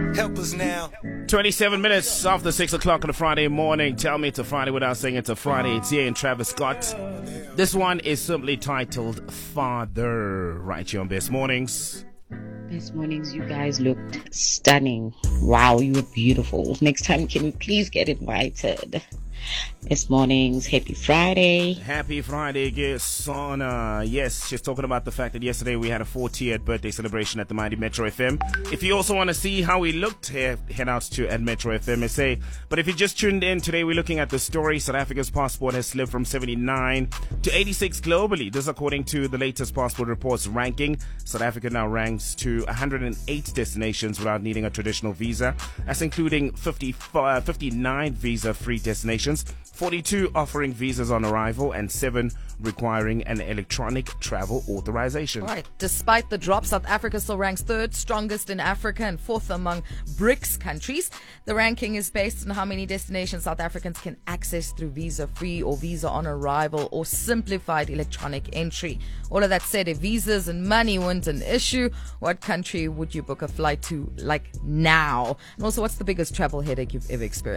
Help us now. 27 minutes after 6 o'clock on a Friday morning. Tell me it's a Friday without saying it's a Friday. It's here in Travis Scott. This one is simply titled Father, right here on Best Mornings. Best mornings, you guys looked stunning. Wow, you were beautiful. Next time, can we please get invited? Best mornings, happy Friday. Happy Friday, Gesona. Yes, she's talking about the fact that yesterday we had a 40th birthday celebration at the Mighty Metro FM. If you also want to see how we looked, head out to at Metro FM SA. But if you just tuned in, today we're looking at the story. South Africa's passport has slipped from 79 to 86 globally. This according to the latest passport reports ranking. South Africa now ranks to 108 destinations without needing a traditional visa. That's including 59 visa-free destinations, 42 offering visas on arrival, and 7 requiring an electronic travel authorization. Right. Despite the drop, South Africa still ranks third strongest in Africa and fourth among BRICS countries. The ranking is based on how many destinations South Africans can access through visa-free or visa on arrival or simplified electronic entry. All of that said, if visas and money weren't an issue, what country would you book a flight to like now? And also, what's the biggest travel headache you've ever experienced?